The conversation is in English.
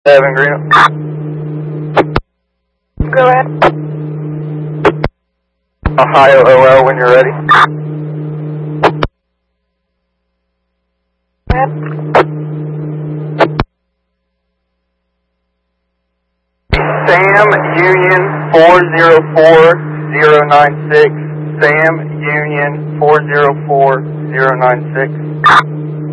Evan Green. Go ahead. Ohio OL when you're ready. Go ahead. Sam Union 404096. Sam Union 404096.